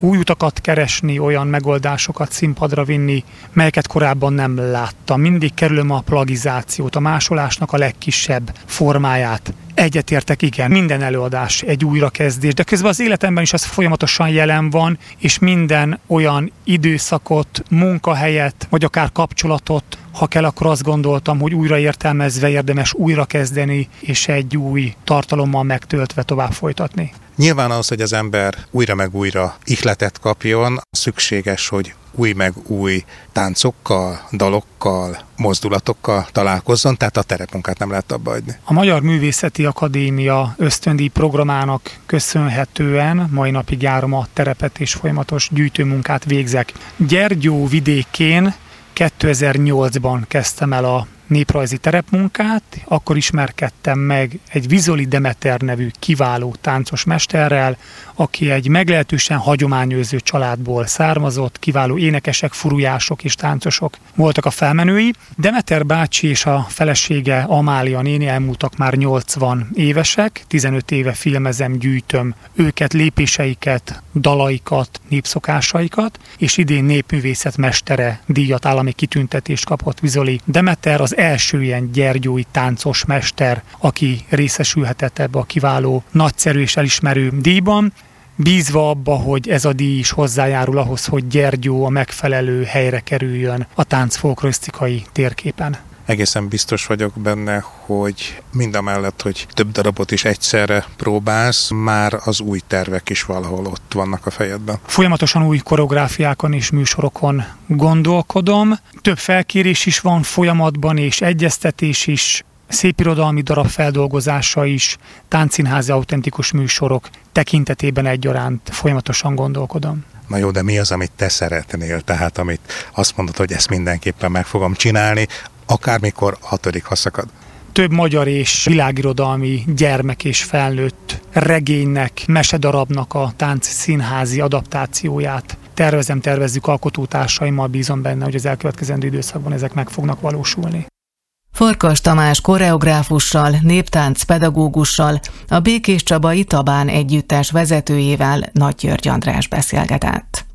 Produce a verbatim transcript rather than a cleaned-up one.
új utakat keresni, olyan megoldásokat színpadra vinni, melyeket korábban nem láttam. Mindig kerülöm a plagizációt, a másolásnak a legkisebb formáját. Egyetértek, igen, minden előadás egy újrakezdés, de közben az életemben is ez folyamatosan jelen van, és minden olyan időszakot, munkahelyet, vagy akár kapcsolatot, ha kell, akkor azt gondoltam, hogy újra értelmezve érdemes újrakezdeni, és egy új tartalommal megtöltve tovább folytatni. Nyilván az, hogy az ember újra meg újra ihletet kapjon, szükséges, hogy új meg új táncokkal, dalokkal, mozdulatokkal találkozzon, tehát a terepmunkát nem lehet abba hagyni. A Magyar Művészeti Akadémia ösztöndíj programának köszönhetően mai napig járom a terepet és folyamatos gyűjtőmunkát végzek. Gyergyó vidékén kétezer-nyolcban kezdtem el a néprajzi terepmunkát, akkor ismerkedtem meg egy Vizoli Demeter nevű kiváló táncos mesterrel, aki egy meglehetősen hagyományőrző családból származott, kiváló énekesek, furujások és táncosok voltak a felmenői. Demeter bácsi és a felesége Amália néni elmúltak már nyolcvan évesek, tizenöt éve filmezem, gyűjtöm őket, lépéseiket, dalaikat, népszokásaikat, és idén népművészet mestere díjat, állami kitüntetést kapott Vizoli Demeter, az első ilyen gyergyói táncos mester, aki részesülhetett ebbe a kiváló, nagyszerű és elismerő díjban, bízva abba, hogy ez a díj is hozzájárul ahhoz, hogy Gyergyó a megfelelő helyre kerüljön a tánc folklorisztikai térképen. Egészen biztos vagyok benne, hogy mindamellett, hogy több darabot is egyszerre próbálsz, már az új tervek is valahol ott vannak a fejedben. Folyamatosan új koreográfiákon és műsorokon gondolkodom. Több felkérés is van folyamatban, és egyeztetés is, szépirodalmi darab feldolgozása is, táncszínházi autentikus műsorok tekintetében egyaránt folyamatosan gondolkodom. Na jó, de mi az, amit te szeretnél? Tehát amit azt mondod, hogy ezt mindenképpen meg fogom csinálni, akármikor hatodik, ha szakad. Több magyar és világirodalmi gyermek és felnőtt regénynek, mesedarabnak a táncszínházi adaptációját tervezem, tervezzük alkotótársaimmal, bízom benne, hogy az elkövetkezendő időszakban ezek meg fognak valósulni. Farkas Tamás koreográfussal, néptánc pedagógussal, a Békés Csaba Itabán együttes vezetőjével Nagy György András beszélgetett.